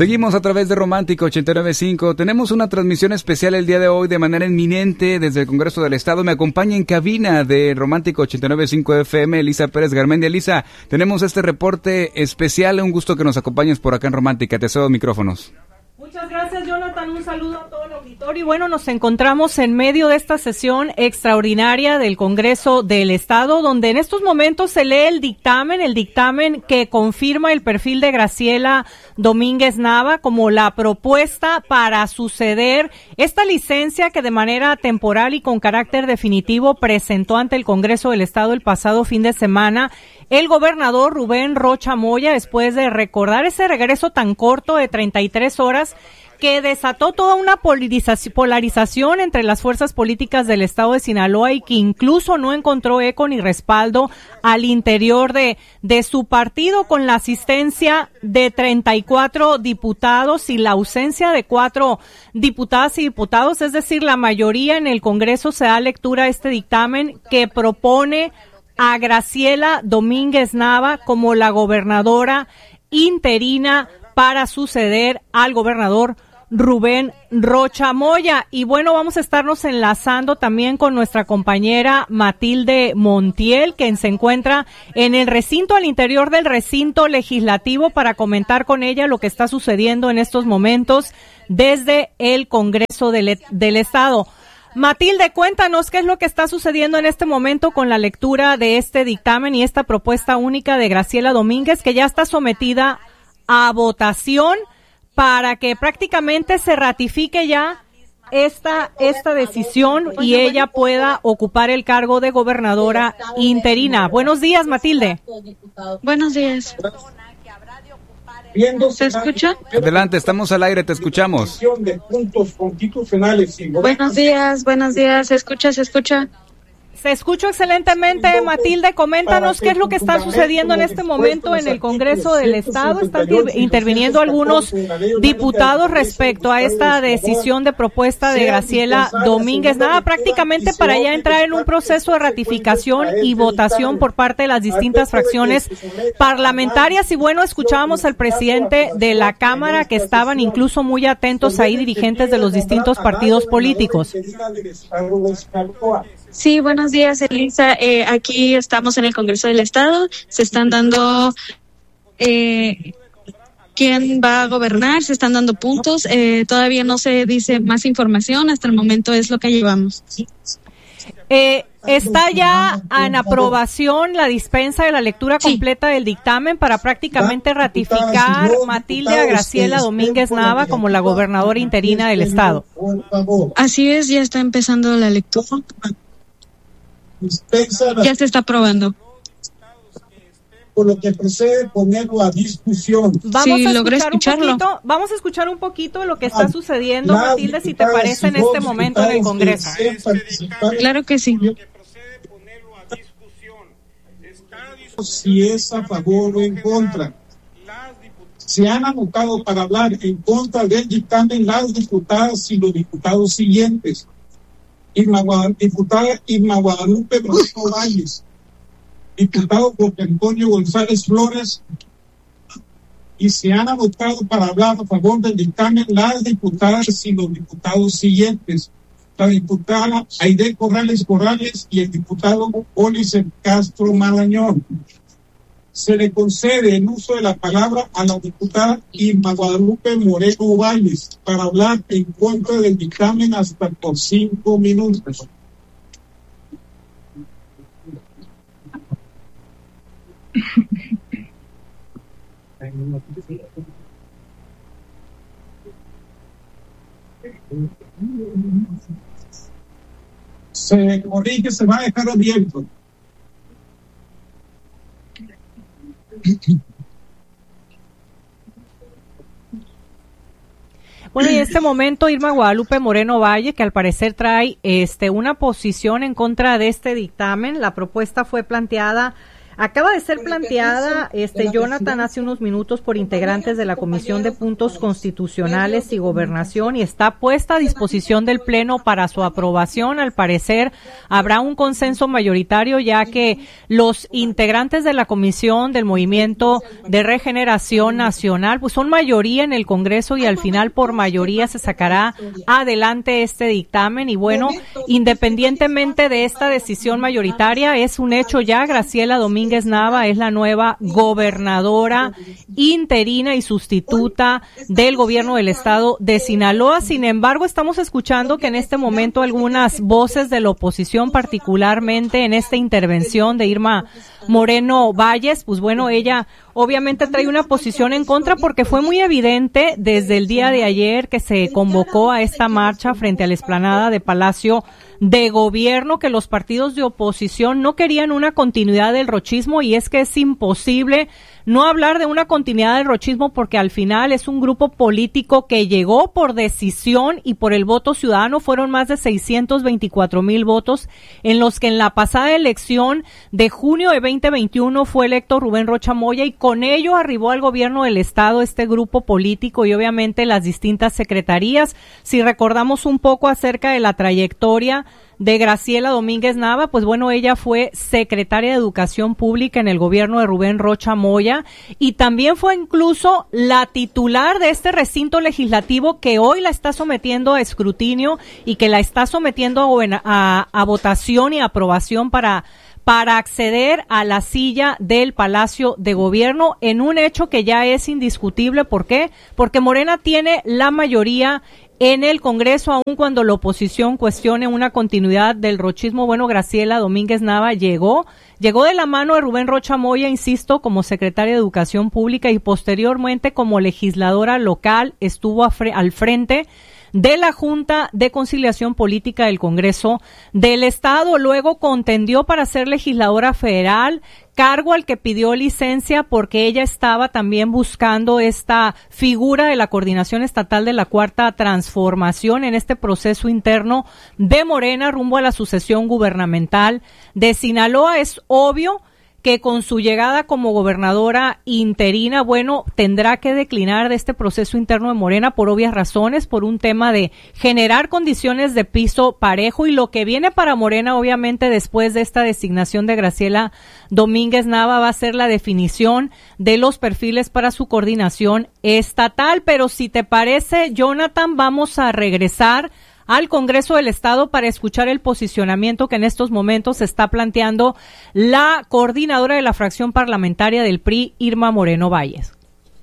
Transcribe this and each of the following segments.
Seguimos a través de Romántico 89.5. Tenemos una transmisión especial el día de hoy de manera inminente desde el Congreso del Estado. Me acompaña en cabina de Romántico 89.5 FM Elisa Pérez Garmendia. Elisa, tenemos este reporte especial. Un gusto que nos acompañes por acá en Romántica. Te cedo micrófonos. Muchas gracias, Jonathan. Un saludo a todo el auditorio. Y bueno, nos encontramos en medio de esta sesión extraordinaria del Congreso del Estado, donde en estos momentos se lee el dictamen que confirma el perfil de Graciela Domínguez Nava como la propuesta para suceder esta licencia que de manera temporal y con carácter definitivo presentó ante el Congreso del Estado el pasado fin de semana el gobernador Rubén Rocha Moya, después de recordar ese regreso tan corto de 33 horas que desató toda una polarización entre las fuerzas políticas del estado de Sinaloa y que incluso no encontró eco ni respaldo al interior de su partido, con la asistencia de 34 diputados y la ausencia de 4 diputadas y diputados, es decir, la mayoría en el Congreso se da lectura a este dictamen que propone a Graciela Domínguez Nava como la gobernadora interina para suceder al gobernador Rubén Rocha Moya. Y bueno, vamos a estarnos enlazando también con nuestra compañera Matilde Montiel, quien se encuentra en el recinto, al interior del recinto legislativo, para comentar con ella lo que está sucediendo en estos momentos desde el Congreso del Estado. Matilde, cuéntanos qué es lo que está sucediendo en este momento con la lectura de este dictamen y esta propuesta única de Graciela Domínguez, que ya está sometida a votación para que prácticamente se ratifique ya esta decisión y ella pueda ocupar el cargo de gobernadora interina. Buenos días, Matilde. Buenos días. ¿Se escucha? Adelante, estamos al aire, te escuchamos. Buenos días, ¿se escucha? Se escucha excelentemente, Matilde. Coméntanos qué es lo que está sucediendo en este momento en el Congreso del Estado. Están interviniendo algunos diputados respecto a esta decisión de propuesta de Graciela Domínguez Nava, prácticamente para ya entrar en un proceso de ratificación y votación por parte de las distintas fracciones parlamentarias. Y bueno, escuchábamos al presidente de la Cámara, que estaban incluso muy atentos ahí dirigentes de los distintos partidos políticos. Sí, buenos días, Elisa. Aquí estamos en el Congreso del Estado. Se están dando quién va a gobernar, se están dando puntos. Todavía no se dice más información. Hasta el momento es lo que llevamos. Está ya en aprobación la dispensa de la lectura completa del dictamen para prácticamente ratificar, Matilde, a Graciela Domínguez Nava como la gobernadora interina del Estado. Así es, ya está empezando la lectura. Ya se está aprobando. Por lo que procede ponerlo a discusión. Vamos a escuchar un poquito de lo que está sucediendo, Matilde, si te parece, en este momento en el Congreso. Claro que sí. Si es a favor o en contra. Se han anotado para hablar en contra del dictamen las diputadas y los diputados siguientes: diputada Irma Guadalupe Moreno Valles, diputado Jorge Antonio González Flores, y se han anotado para hablar a favor del dictamen las diputadas y los diputados siguientes: la diputada Aide Corrales y el diputado Oliver Castro Marañón. Se le concede el uso de la palabra a la diputada Irma Guadalupe Moreno Valles para hablar en contra del dictamen hasta por 5 minutos. Se corrige, se va a dejar abierto. Bueno, y en este momento Irma Guadalupe Moreno Valle, que al parecer trae una posición en contra de este dictamen. La propuesta fue planteada acaba de ser planteada, Jonathan, hace unos minutos por integrantes de la Comisión de Puntos Constitucionales y Gobernación y está puesta a disposición del Pleno para su aprobación. Al parecer habrá un consenso mayoritario, ya que los integrantes de la Comisión del Movimiento de Regeneración Nacional pues son mayoría en el Congreso y al final por mayoría se sacará adelante este dictamen. Y bueno, independientemente de esta decisión mayoritaria, es un hecho ya, Graciela Domínguez Nava es la nueva gobernadora interina y sustituta del gobierno del estado de Sinaloa. Sin embargo, estamos escuchando que en este momento algunas voces de la oposición, particularmente en esta intervención de Irma Moreno Valles, pues bueno, ella obviamente trae una posición en contra porque fue muy evidente desde el día de ayer que se convocó a esta marcha frente a la explanada de Palacio de Gobierno, que los partidos de oposición no querían una continuidad del rochismo, y es que es imposible no hablar de una continuidad del rochismo porque al final es un grupo político que llegó por decisión y por el voto ciudadano. Fueron más de 624,000 votos en los que en la pasada elección de junio de 2021 fue electo Rubén Rocha Moya, y con ello arribó al gobierno del estado este grupo político y obviamente las distintas secretarías. Si recordamos un poco acerca de la trayectoria de Graciela Domínguez Nava, pues bueno, ella fue secretaria de Educación Pública en el gobierno de Rubén Rocha Moya y también fue incluso la titular de este recinto legislativo que hoy la está sometiendo a escrutinio y que la está sometiendo a votación y aprobación para acceder a la silla del Palacio de Gobierno, en un hecho que ya es indiscutible. ¿Por qué? Porque Morena tiene la mayoría en el Congreso, aun cuando la oposición cuestione una continuidad del rochismo. Bueno, Graciela Domínguez Nava llegó de la mano de Rubén Rocha Moya, insisto, como secretaria de Educación Pública y posteriormente como legisladora local estuvo al frente de la Junta de Conciliación Política del Congreso del Estado. Luego contendió para ser legisladora federal, cargo al que pidió licencia porque ella estaba también buscando esta figura de la Coordinación Estatal de la Cuarta Transformación en este proceso interno de Morena rumbo a la sucesión gubernamental de Sinaloa. Es obvio que con su llegada como gobernadora interina, bueno, tendrá que declinar de este proceso interno de Morena por obvias razones, por un tema de generar condiciones de piso parejo, y lo que viene para Morena, obviamente, después de esta designación de Graciela Domínguez Nava, va a ser la definición de los perfiles para su coordinación estatal. Pero si te parece, Jonathan, vamos a regresar al Congreso del Estado para escuchar el posicionamiento que en estos momentos está planteando la coordinadora de la fracción parlamentaria del PRI, Irma Moreno Valles.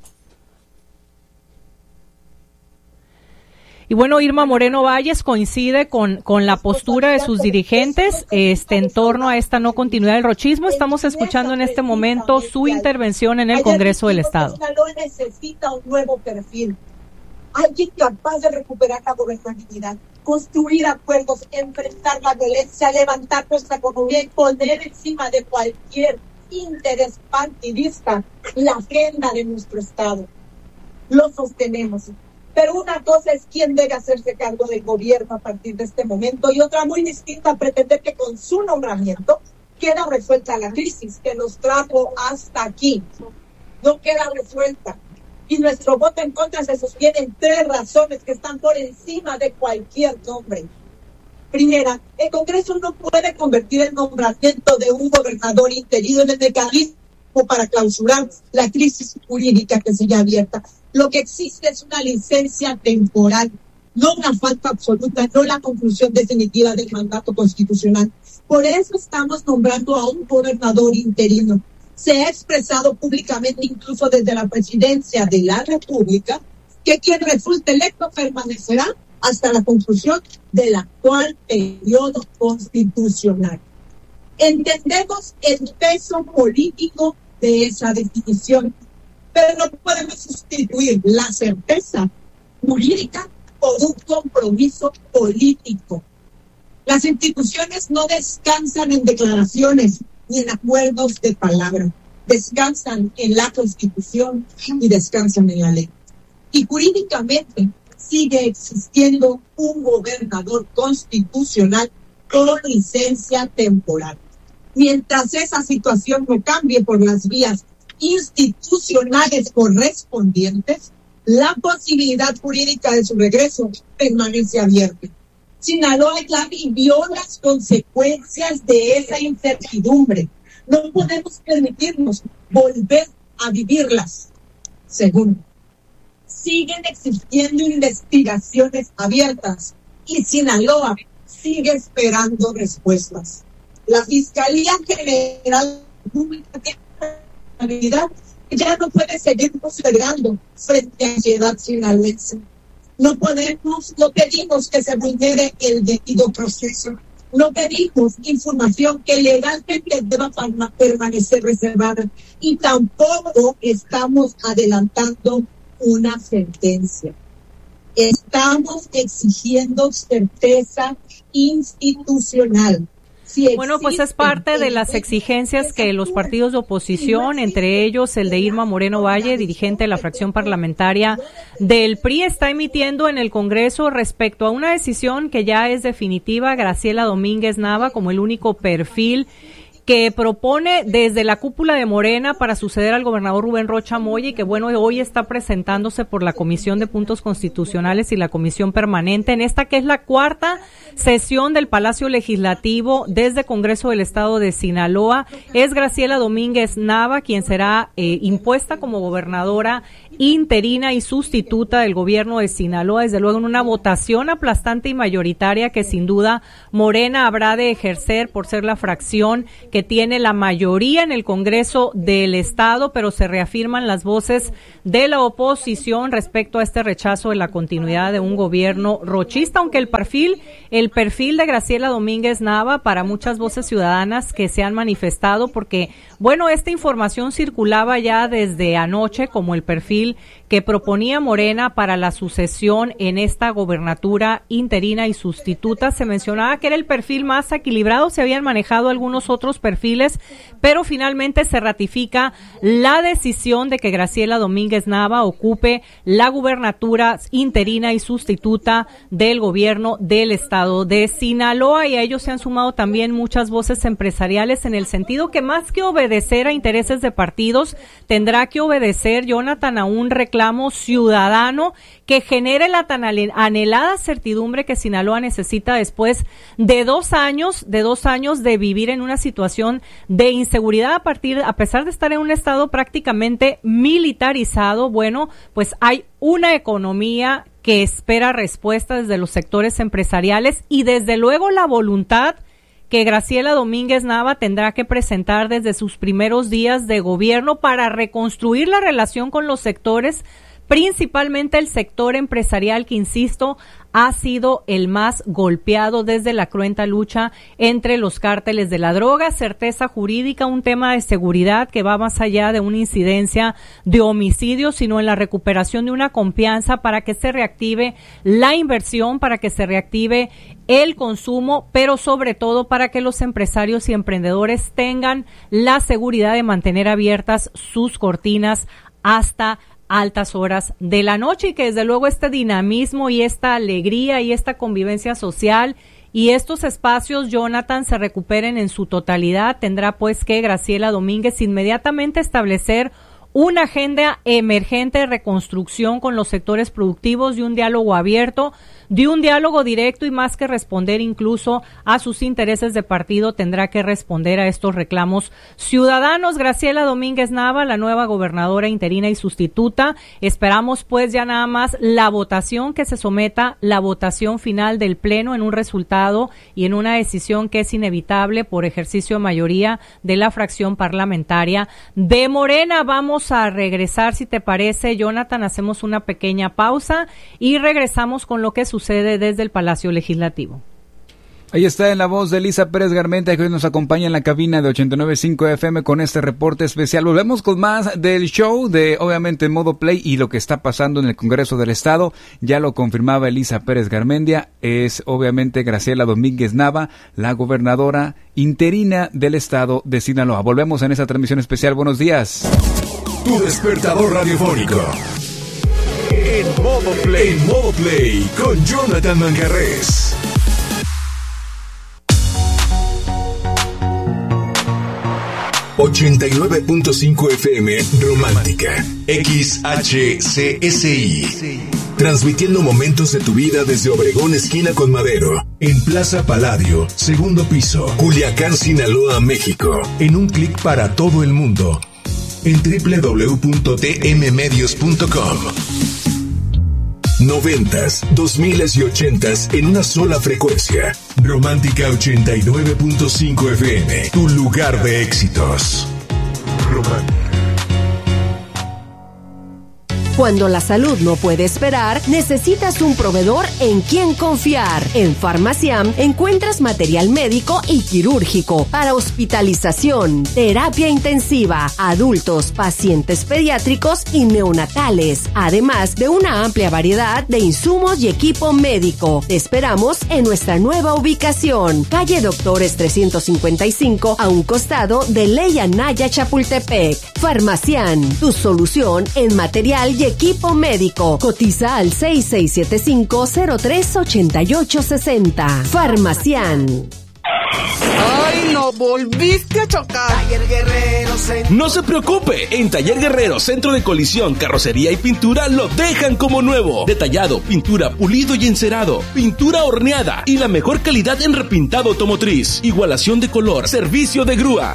Y bueno, Irma Moreno Valles coincide con la postura de sus dirigentes en torno a esta no continuidad del rochismo. Estamos escuchando en este momento su intervención en el Congreso del Estado. Sinaloa necesita un nuevo perfil. Alguien capaz de recuperar la gobernabilidad, construir acuerdos, enfrentar la violencia, levantar nuestra economía y poner encima de cualquier interés partidista la agenda de nuestro Estado. Lo sostenemos. Pero una cosa es quién debe hacerse cargo del gobierno a partir de este momento, y otra muy distinta, pretender que con su nombramiento queda resuelta la crisis que nos trajo hasta aquí. No queda resuelta. Y nuestro voto en contra se sostiene en 3 razones que están por encima de cualquier nombre. Primera, el Congreso no puede convertir el nombramiento de un gobernador interino en el mecanismo para clausurar la crisis jurídica que sigue abierta. Lo que existe es una licencia temporal, no una falta absoluta, no la conclusión definitiva del mandato constitucional. Por eso estamos nombrando a un gobernador interino. Se ha expresado públicamente, incluso desde la presidencia de la República, que quien resulte electo permanecerá hasta la conclusión del actual periodo constitucional. Entendemos el peso político de esa definición, pero no podemos sustituir la certeza jurídica por un compromiso político. Las instituciones no descansan en declaraciones ni en acuerdos de palabra, descansan en la Constitución y descansan en la ley. Y jurídicamente sigue existiendo un gobernador constitucional con licencia temporal. Mientras esa situación no cambie por las vías institucionales correspondientes, la posibilidad jurídica de su regreso permanece abierta. Sinaloa ya vivió las consecuencias de esa incertidumbre. No podemos permitirnos volver a vivirlas. Segundo, siguen existiendo investigaciones abiertas y Sinaloa sigue esperando respuestas. La Fiscalía General de la República ya no puede seguir postergando frente a la sociedad sinaloense. No pedimos que se vulnere el debido proceso. No pedimos información que legalmente deba permanecer reservada. Y tampoco estamos adelantando una sentencia. Estamos exigiendo certeza institucional. Bueno, pues es parte de las exigencias que los partidos de oposición, entre ellos el de Irma Moreno Valle, dirigente de la fracción parlamentaria del PRI, está emitiendo en el Congreso respecto a una decisión que ya es definitiva. Graciela Domínguez Nava como el único perfil que propone desde la cúpula de Morena para suceder al gobernador Rubén Rocha Moya y que bueno, hoy está presentándose por la Comisión de Puntos Constitucionales y la Comisión Permanente en esta que es la cuarta sesión del Palacio Legislativo desde Congreso del Estado de Sinaloa. Es Graciela Domínguez Nava quien será impuesta como gobernadora interina y sustituta del gobierno de Sinaloa, desde luego en una votación aplastante y mayoritaria que sin duda Morena habrá de ejercer por ser la fracción que tiene la mayoría en el Congreso del Estado, pero se reafirman las voces de la oposición respecto a este rechazo de la continuidad de un gobierno rochista, aunque el perfil de Graciela Domínguez Nava para muchas voces ciudadanas que se han manifestado, porque bueno, esta información circulaba ya desde anoche como el perfil que proponía Morena para la sucesión en esta gobernatura interina y sustituta. Se mencionaba que era el perfil más equilibrado, se habían manejado algunos otros perfiles, pero finalmente se ratifica la decisión de que Graciela Domínguez Nava ocupe la gubernatura interina y sustituta del gobierno del estado de Sinaloa, y a ellos se han sumado también muchas voces empresariales en el sentido que más que obedecer a intereses de partidos, tendrá que obedecer, Jonathan, a un reclamo ciudadano que genere la tan anhelada certidumbre que Sinaloa necesita después de 2 años de vivir en una situación de inseguridad a pesar de estar en un estado prácticamente militarizado. Bueno, pues hay una economía que espera respuestas desde los sectores empresariales y desde luego la voluntad que Graciela Domínguez Nava tendrá que presentar desde sus primeros días de gobierno para reconstruir la relación con los sectores, principalmente el sector empresarial que, insisto, ha sido el más golpeado desde la cruenta lucha entre los cárteles de la droga, certeza jurídica, un tema de seguridad que va más allá de una incidencia de homicidio, sino en la recuperación de una confianza para que se reactive la inversión, para que se reactive el consumo, pero sobre todo para que los empresarios y emprendedores tengan la seguridad de mantener abiertas sus cortinas hasta altas horas de la noche, y que desde luego este dinamismo y esta alegría y esta convivencia social y estos espacios, Jonathan, se recuperen en su totalidad. Tendrá pues que Graciela Domínguez inmediatamente establecer una agenda emergente de reconstrucción con los sectores productivos, de un diálogo abierto, de un diálogo directo, y más que responder incluso a sus intereses de partido, tendrá que responder a estos reclamos ciudadanos. Graciela Domínguez Nava, la nueva gobernadora interina y sustituta. Esperamos pues ya nada más la votación, que se someta la votación final del Pleno en un resultado y en una decisión que es inevitable por ejercicio de mayoría de la fracción parlamentaria de Morena. Vamos a regresar, si te parece, Jonathan, hacemos una pequeña pausa y regresamos con lo que sucede desde el Palacio Legislativo. Ahí está en la voz de Elisa Pérez Garmendia, que hoy nos acompaña en la cabina de 89.5 FM con este reporte especial. Volvemos con más del show de, obviamente, Modo Play y lo que está pasando en el Congreso del Estado. Ya lo confirmaba Elisa Pérez Garmendia, es obviamente Graciela Domínguez Nava, la gobernadora interina del Estado de Sinaloa. Volvemos en esta transmisión especial. Buenos días. Tu despertador radiofónico. En Modo Play. En Modo Play con Jonathan Manjarrés. 89.5 FM Romántica. XHCSI. Transmitiendo momentos de tu vida desde Obregón, esquina con Madero. En Plaza Palladio, segundo piso, Culiacán, Sinaloa, México. En un clic para todo el mundo. En www.tmmedios.com. 90s, 2000s y 80s en una sola frecuencia. Romántica 89.5 FM, tu lugar de éxitos. Romántica. Cuando la salud no puede esperar, necesitas un proveedor en quien confiar. En Farmaciam encuentras material médico y quirúrgico para hospitalización, terapia intensiva, adultos, pacientes pediátricos y neonatales, además de una amplia variedad de insumos y equipo médico. Te esperamos en nuestra nueva ubicación, calle Doctores 355, a un costado de Ley Anaya, Chapultepec. Farmaciam, tu solución en material y equipo médico. Cotiza al 6675-038860. Farmaciam. ¡Ay, no! ¡Volviste a chocar! Taller Guerrero Centro. No se preocupe, en Taller Guerrero Centro de Colisión, Carrocería y Pintura lo dejan como nuevo. Detallado, pintura, pulido y encerado, pintura horneada y la mejor calidad en repintado automotriz. Igualación de color, servicio de grúa.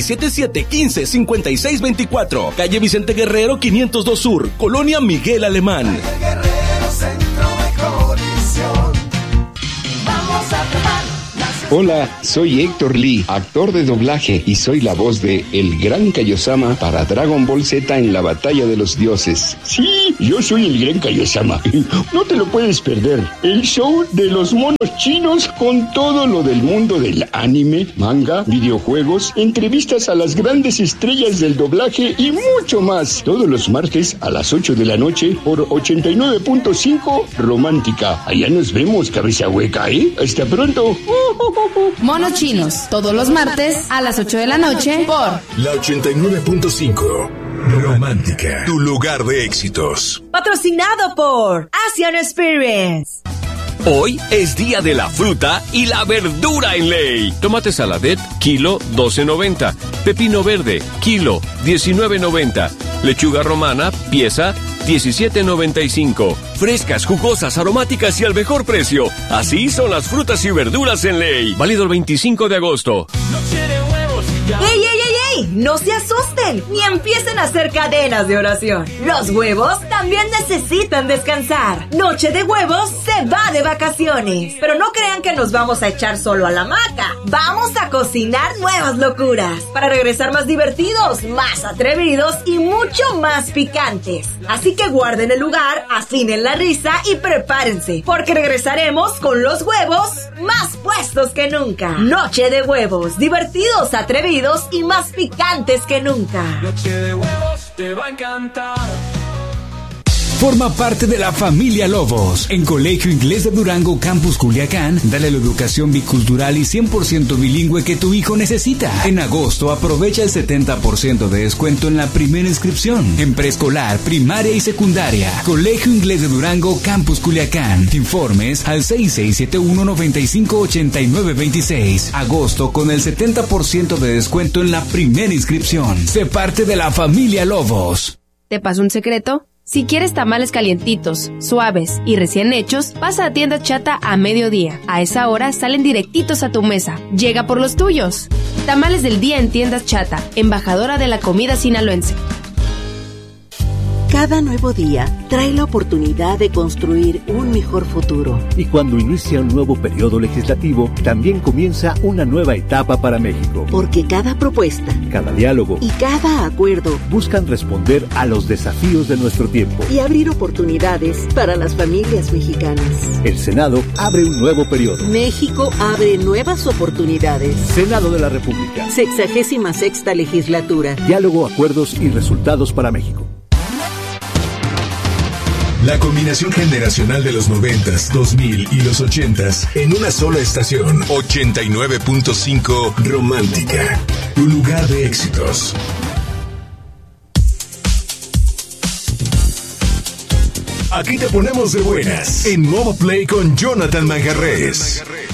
6677-155624. Calle Vicente Guerrero 502 Sur, Colonia Miguel Alemán. Taller Guerrero Centro de Colisión. Vamos a tomar. Hola, soy Héctor Lee, actor de doblaje, y soy la voz de El Gran Kaiosama para Dragon Ball Z en la Batalla de los Dioses. Sí, yo soy el Gran Kaiosama. No te lo puedes perder. El show de los monos chinos con todo lo del mundo del anime, manga, videojuegos, entrevistas a las grandes estrellas del doblaje y mucho más. Todos los martes a las 8 de la noche por 89.5 Romántica. Allá nos vemos, cabeza hueca, ¿eh? Hasta pronto. Monos Chinos, todos los martes a las 8 de la noche por la 89.5 Romántica, tu lugar de éxitos. Patrocinado por Asian Experience. Hoy es día de la fruta y la verdura en Ley. Tomate saladet, kilo 12.90. Pepino verde, kilo 19.90. Lechuga romana, pieza 17.95. Frescas, jugosas, aromáticas y al mejor precio. Así son las frutas y verduras en Ley. Válido el 25 de agosto. ¡Ey, ey, ey, ey! No se asusten ni empiecen a hacer cadenas de oración. Los huevos también necesitan descansar. Noche de Huevos se va de vacaciones. Pero no crean que nos vamos a echar solo a la hamaca. Vamos a cocinar nuevas locuras para regresar más divertidos, más atrevidos y mucho más picantes. Así que guarden el lugar, afinen la risa y prepárense, porque regresaremos con los huevos más puestos que nunca. Noche de Huevos, divertidos, atrevidos y más picantes que nunca. Noche de Huevos te va a encantar. Forma parte de la familia Lobos. En Colegio Inglés de Durango, Campus Culiacán, dale la educación bicultural y 100% bilingüe que tu hijo necesita. En agosto, aprovecha el 70% de descuento en la primera inscripción. En preescolar, primaria y secundaria. Colegio Inglés de Durango, Campus Culiacán. Informes al 6671-958926. Agosto con el 70% de descuento en la primera inscripción. Sé parte de la familia Lobos. ¿Te paso un secreto? Si quieres tamales calientitos, suaves y recién hechos, pasa a Tiendas Chata a mediodía. A esa hora salen directitos a tu mesa. Llega por los tuyos. Tamales del día en Tiendas Chata, embajadora de la comida sinaloense. Cada nuevo día trae la oportunidad de construir un mejor futuro. Y cuando inicia un nuevo periodo legislativo, también comienza una nueva etapa para México. Porque cada propuesta, cada diálogo y cada acuerdo buscan responder a los desafíos de nuestro tiempo y abrir oportunidades para las familias mexicanas. El Senado abre un nuevo periodo. México abre nuevas oportunidades. Senado de la República. 66ª legislatura. Diálogo, acuerdos y resultados para México. La combinación generacional de los 90s, 2000 y los 80s en una sola estación. 89.5 Romántica, tu lugar de éxitos. Aquí te ponemos de buenas en Modo Play con Jonathan Manjarrés.